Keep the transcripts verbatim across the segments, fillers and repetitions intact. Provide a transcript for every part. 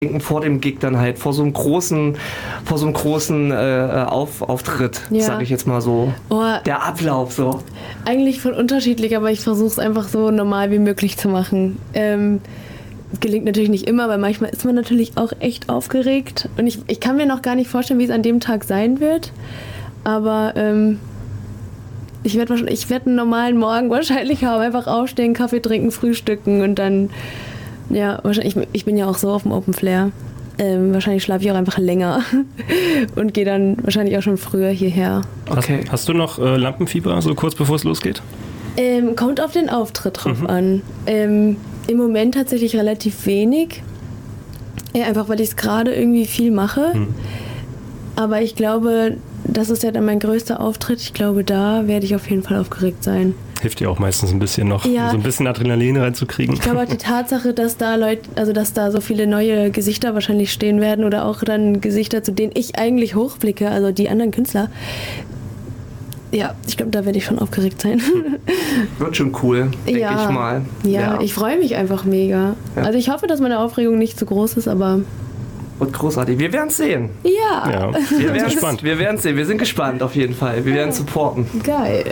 vor dem Gig dann halt, vor so einem großen, vor so einem großen äh, Auf, Auftritt, ja. sag ich jetzt mal so. Oh, der Ablauf so. Eigentlich voll unterschiedlich, aber ich versuche es einfach so normal wie möglich zu machen. Ähm, gelingt natürlich nicht immer, weil manchmal ist man natürlich auch echt aufgeregt. Und ich, ich kann mir noch gar nicht vorstellen, wie es an dem Tag sein wird. Aber ähm, ich werde ich werd einen normalen Morgen wahrscheinlich haben. Einfach aufstehen, Kaffee trinken, frühstücken und dann... Ja, wahrscheinlich, ich, ich bin ja auch so auf dem Open Flair. Ähm, wahrscheinlich schlafe ich auch einfach länger und gehe dann wahrscheinlich auch schon früher hierher. Okay. Hast, hast du noch äh, Lampenfieber, so kurz bevor es losgeht? Ähm, kommt auf den Auftritt drauf mhm. an. Ähm, Im Moment tatsächlich relativ wenig. Ja, einfach weil ich es gerade irgendwie viel mache. Mhm. Aber ich glaube, das ist ja dann mein größter Auftritt. Ich glaube, da werde ich auf jeden Fall aufgeregt sein. Hilft dir auch meistens ein bisschen noch, ja, so ein bisschen Adrenalin reinzukriegen. Ich glaube auch die Tatsache, dass da Leute, also dass da so viele neue Gesichter wahrscheinlich stehen werden oder auch dann Gesichter, zu denen ich eigentlich hochblicke, also die anderen Künstler. Ja, ich glaube, da werde ich schon aufgeregt sein. Wird schon cool, denke ja, ich mal. Ja, ja. ich freue mich einfach mega. Ja. Also ich hoffe, dass meine Aufregung nicht zu groß ist, aber... Und großartig. Wir werden es sehen. Ja. ja. Wir werden gespannt. Wir werden es sehen. Wir sind gespannt auf jeden Fall. Wir werden supporten. Geil.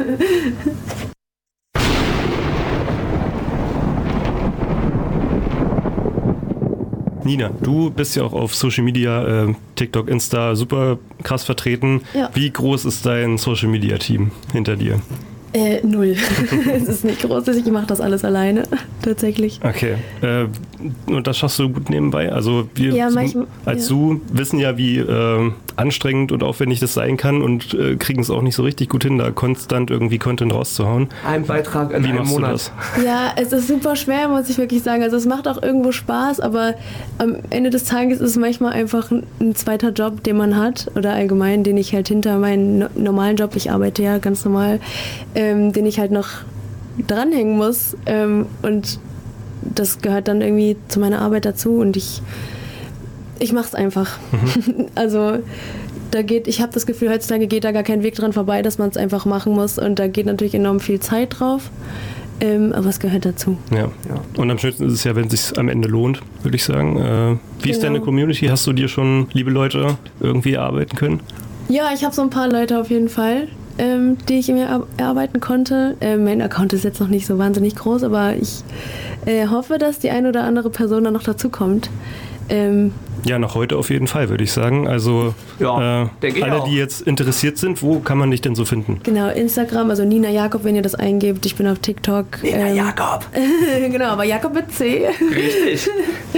Nina, du bist ja auch auf Social Media, äh, TikTok, Insta super krass vertreten. Ja. Wie groß ist dein Social Media Team hinter dir? Äh, null. Es ist nicht groß, ich mache das alles alleine, tatsächlich. Okay. Äh, und das schaffst du gut nebenbei? Also wir ja, manchmal, als ja. du wissen ja, wie äh, anstrengend und aufwendig das sein kann und äh, kriegen es auch nicht so richtig gut hin, da konstant irgendwie Content rauszuhauen. Ein Beitrag in wie einem Monat. Du das? Ja, es ist super schwer, muss ich wirklich sagen. Also es macht auch irgendwo Spaß, aber am Ende des Tages ist es manchmal einfach ein, ein zweiter Job, den man hat oder allgemein, den ich halt hinter meinen no- normalen Job, ich arbeite ja ganz normal, ähm, den ich halt noch dranhängen muss ähm, und das gehört dann irgendwie zu meiner Arbeit dazu und ich ich mach's einfach. Mhm. Also da geht, ich habe das Gefühl, heutzutage geht da gar kein Weg dran vorbei, dass man es einfach machen muss und da geht natürlich enorm viel Zeit drauf, ähm, aber es gehört dazu. Ja. ja. Und am schönsten ist es ja, wenn es sich am Ende lohnt, würde ich sagen. Äh, wie genau. ist deine Community? Hast du dir schon liebe Leute irgendwie erarbeiten können? Ja, ich habe so ein paar Leute auf jeden Fall, ähm, die ich mir erarbeiten konnte. Äh, mein Account ist jetzt noch nicht so wahnsinnig groß, aber ich äh, hoffe, dass die eine oder andere Person da noch dazu kommt. Ähm, ja, noch heute auf jeden Fall, würde ich sagen. Also ja, äh, alle, die jetzt interessiert sind, wo kann man dich denn so finden? Genau, Instagram, also Nina Jakob, wenn ihr das eingebt. Ich bin auf TikTok. Nina ähm, Jakob. Genau, aber Jakob mit C. Richtig.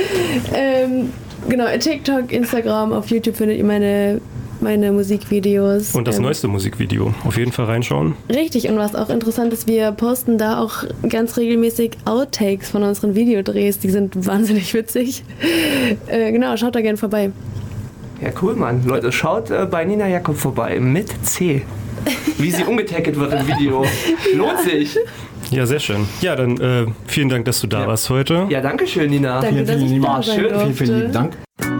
ähm, genau, TikTok, Instagram, auf YouTube findet ihr meine... meine Musikvideos. Und das ähm, neueste Musikvideo. Auf jeden Fall reinschauen. Richtig. Und was auch interessant ist, wir posten da auch ganz regelmäßig Outtakes von unseren Videodrehs. Die sind wahnsinnig witzig. Äh, genau, schaut da gerne vorbei. Ja, cool, Mann. Leute, schaut äh, bei Nina Jakob vorbei. Mit C. Wie sie umgetaggelt wird im Video. Lohnt sich. Ja, sehr schön. Ja, dann äh, vielen Dank, dass du da ja. warst heute. Ja, danke schön, Nina. Danke, vielen, dass vielen, ich da war sein schön. durfte. Vielen, vielen lieben Dank.